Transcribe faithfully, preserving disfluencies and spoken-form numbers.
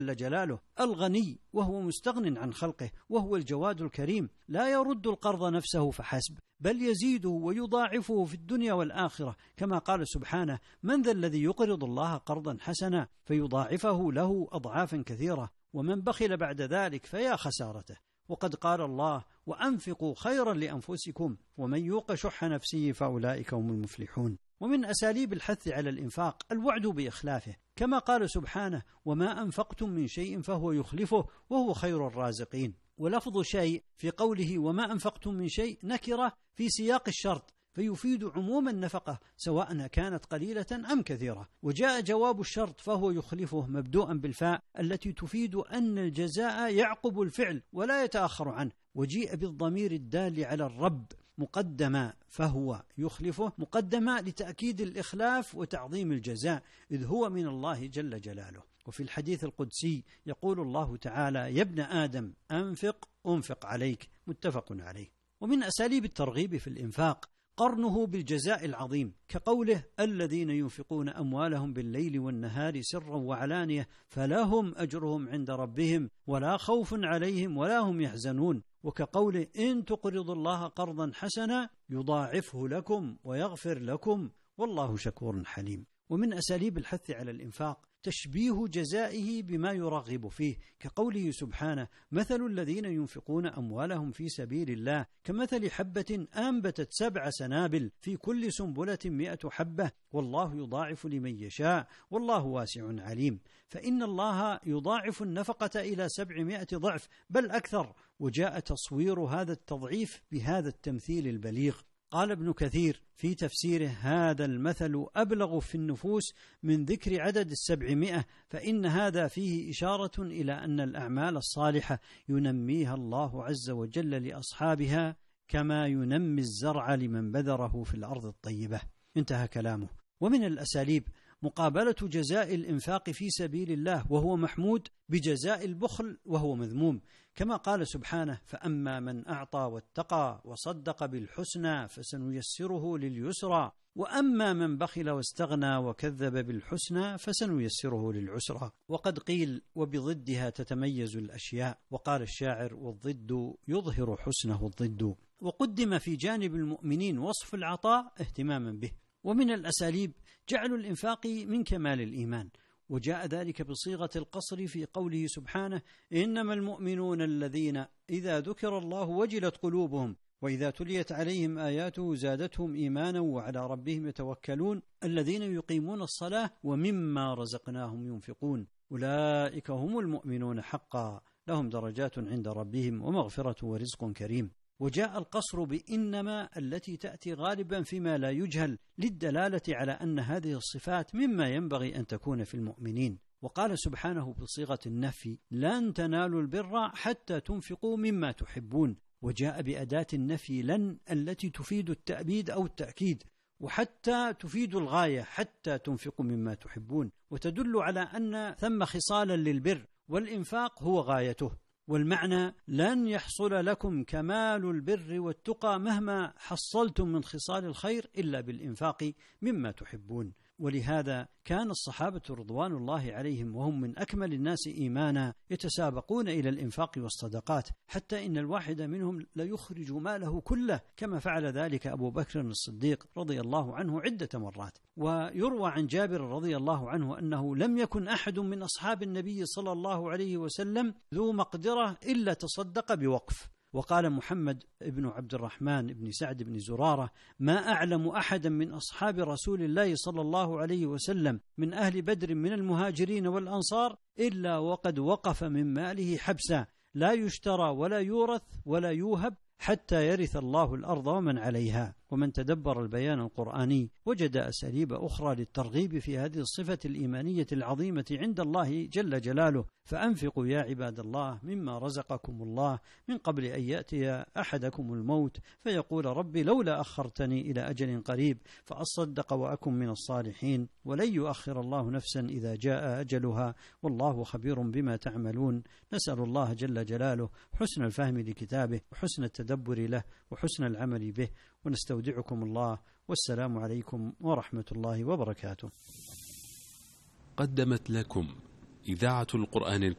جل جلاله الغني وهو مستغن عن خلقه، وهو الجواد الكريم، لا يرد القرض نفسه فحسب، بل يزيده ويضاعفه في الدنيا والآخرة، كما قال سبحانه: من ذا الذي يقرض الله قرضا حسنا فيضاعفه له أضعافا كثيرة، ومن بخل بعد ذلك فيا خسارته. وقد قال الله: وأنفقوا خيرا لأنفسكم ومن يوق شح نفسه فأولئك هم المفلحون. ومن أساليب الحث على الإنفاق الوعد بإخلافه، كما قال سبحانه: وما أنفقتم من شيء فهو يخلفه وهو خير الرازقين. ولفظ شيء في قوله وما أنفقتم من شيء نكرة في سياق الشرط، فيفيد عموم النفقة سواء كانت قليلة أم كثيرة. وجاء جواب الشرط فهو يخلفه مبدوءا بالفاء التي تفيد أن الجزاء يعقب الفعل ولا يتأخر عنه، وجيء بالضمير الدال على الرب مقدما فهو يخلفه مقدما لتأكيد الإخلاف وتعظيم الجزاء، إذ هو من الله جل جلاله. وفي الحديث القدسي يقول الله تعالى: يا ابن آدم أنفق أنفق عليك، متفق عليه. ومن أساليب الترغيب في الإنفاق قرنه بالجزاء العظيم، كقوله: الذين ينفقون أموالهم بالليل والنهار سرا وعلانية فلهم أجرهم عند ربهم ولا خوف عليهم ولا هم يحزنون، وكقوله: إن تقرضوا الله قرضا حسنا يضاعفه لكم ويغفر لكم والله شكور حليم. ومن أساليب الحث على الإنفاق تشبيه جزائه بما يرغب فيه، كقوله سبحانه: مثل الذين ينفقون أموالهم في سبيل الله كمثل حبة أنبتت سبع سنابل في كل سنبلة مئة حبة والله يضاعف لمن يشاء والله واسع عليم. فإن الله يضاعف النفقة إلى سبعمائة ضعف بل أكثر، وجاء تصوير هذا التضعيف بهذا التمثيل البليغ. قال ابن كثير في تفسيره: هذا المثل أبلغ في النفوس من ذكر عدد السبعمائة، فإن هذا فيه إشارة إلى أن الأعمال الصالحة ينميها الله عز وجل لأصحابها كما ينمي الزرع لمن بذره في الأرض الطيبة. انتهى كلامه. ومن الأساليب مقابلة جزاء الإنفاق في سبيل الله وهو محمود بجزاء البخل وهو مذموم، كما قال سبحانه: فأما من أعطى واتقى وصدق بالحسنى فسنيسره لليسرى وأما من بخل واستغنى وكذب بالحسنى فسنيسره للعسرى. وقد قيل: وبضدها تتميز الأشياء. وقال الشاعر: والضد يظهر حسنه الضد. وقدم في جانب المؤمنين وصف العطاء اهتماما به. ومن الأساليب جعل الإنفاق من كمال الإيمان، وجاء ذلك بصيغة القصر في قوله سبحانه: إنما المؤمنون الذين إذا ذكر الله وجلت قلوبهم وإذا تليت عليهم آياته زادتهم إيمانا وعلى ربهم يتوكلون الذين يقيمون الصلاة ومما رزقناهم ينفقون أولئك هم المؤمنون حقا لهم درجات عند ربهم ومغفرة ورزق كريم. وجاء القصر بإنما التي تأتي غالبا فيما لا يجهل للدلالة على أن هذه الصفات مما ينبغي أن تكون في المؤمنين. وقال سبحانه بصيغة النفي: لن تنالوا البر حتى تنفقوا مما تحبون. وجاء بأداة النفي لن التي تفيد التأبيد أو التأكيد، وحتى تفيد الغاية حتى تنفقوا مما تحبون، وتدل على أن ثم خصالا للبر والإنفاق هو غايته. والمعنى: لن يحصل لكم كمال البر والتقى مهما حصلتم من خصال الخير إلا بالإنفاق مما تحبون. ولهذا كان الصحابة رضوان الله عليهم وهم من أكمل الناس إيمانا يتسابقون إلى الإنفاق والصدقات، حتى إن الواحد منهم ليخرج ماله كله، كما فعل ذلك أبو بكر الصديق رضي الله عنه عدة مرات. ويروى عن جابر رضي الله عنه أنه لم يكن أحد من أصحاب النبي صلى الله عليه وسلم ذو مقدرة إلا تصدق بوقف. وقال محمد بن عبد الرحمن بن سعد بن زرارة: ما أعلم أحدا من أصحاب رسول الله صلى الله عليه وسلم من أهل بدر من المهاجرين والأنصار إلا وقد وقف من ماله حبسا لا يشترى ولا يورث ولا يوهب حتى يرث الله الأرض ومن عليها. ومن تدبر البيان القرآني وجد أساليب أخرى للترغيب في هذه الصفة الإيمانية العظيمة عند الله جل جلاله. فأنفقوا يا عباد الله مما رزقكم الله من قبل أن يأتي أحدكم الموت فيقول: ربي لولا أخرتني إلى أجل قريب فأصدق وأكن من الصالحين، ولن يؤخر الله نفسا إذا جاء أجلها والله خبير بما تعملون. نسأل الله جل جلاله حسن الفهم لكتابه وحسن التدبر له وحسن العمل به، ونستودعكم الله، والسلام عليكم ورحمة الله وبركاته. قدمت لكم إذاعة القرآن الكريم